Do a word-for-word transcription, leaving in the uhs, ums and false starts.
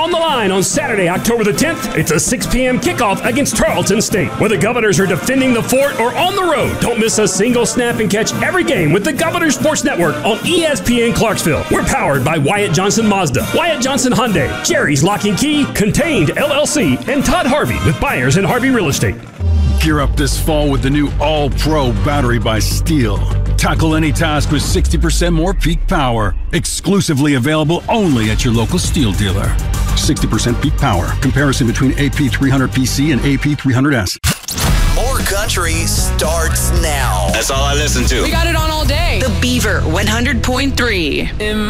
on the line on Saturday, October the tenth. It's a six p.m. kickoff against Tarleton State. Whether Governors are defending the fort or on the road, don't miss a single snap and catch every game with the Governor Sports Network on E S P N Clarksville. We're powered by Wyatt Johnson Mazda, Wyatt Johnson Hyundai, Jerry's Lock and Key, Contained L L C, and Todd Harvey with Buyers and Harvey Real Estate. Gear up this fall with the new All-Pro battery by Steel. Tackle any task with sixty percent more peak power. Exclusively available only at your local Steel dealer. sixty percent peak power. Comparison between A P three hundred P C and A P three hundred S. More country starts now. That's all I listen to. We got it on all day. The Beaver one hundred point three.